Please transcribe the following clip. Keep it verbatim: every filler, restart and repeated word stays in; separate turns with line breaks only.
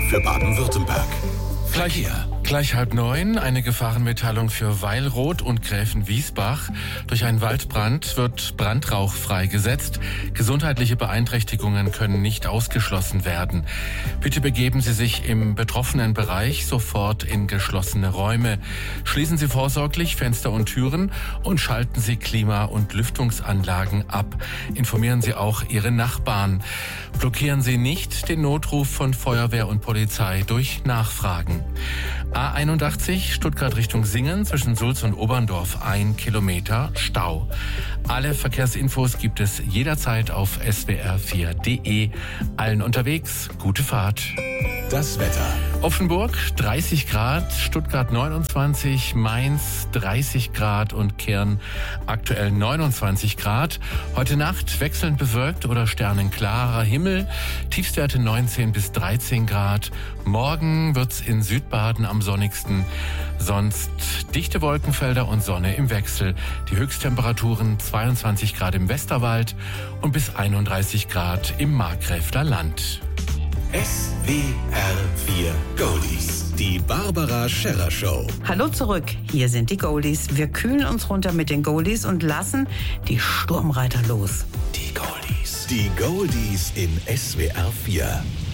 für Baden-Württemberg.
Gleich hier. Gleich halb neun, eine Gefahrenmitteilung für Weilroth und Gräfenwiesbach. Durch einen Waldbrand wird Brandrauch freigesetzt. Gesundheitliche Beeinträchtigungen können nicht ausgeschlossen werden. Bitte begeben Sie sich im betroffenen Bereich sofort in geschlossene Räume. Schließen Sie vorsorglich Fenster und Türen und schalten Sie Klima- und Lüftungsanlagen ab. Informieren Sie auch Ihre Nachbarn. Blockieren Sie nicht den Notruf von Feuerwehr und Polizei durch Nachfragen. A einundachtzig, Stuttgart Richtung Singen, zwischen Sulz und Oberndorf, ein Kilometer Stau. Alle Verkehrsinfos gibt es jederzeit auf s w r vier punkt d e. Allen unterwegs, gute Fahrt.
Das Wetter.
Offenburg dreißig Grad, Stuttgart neunundzwanzig, Mainz dreißig Grad und Kirn aktuell neunundzwanzig Grad. Heute Nacht wechselnd bewölkt oder sternenklarer Himmel, Tiefstwerte neunzehn bis dreizehn Grad. Morgen wird's in Südbaden am sonnigsten, sonst dichte Wolkenfelder und Sonne im Wechsel. Die Höchsttemperaturen zweiundzwanzig Grad im Westerwald und bis einunddreißig Grad im Markgräfler Land.
S W R vier Goldies. Die Barbara Scherrer Show.
Hallo zurück, hier sind die Goldies. Wir kühlen uns runter mit den Goldies und lassen die Sturmreiter los.
Die Goldies. Die Goldies in S W R vier.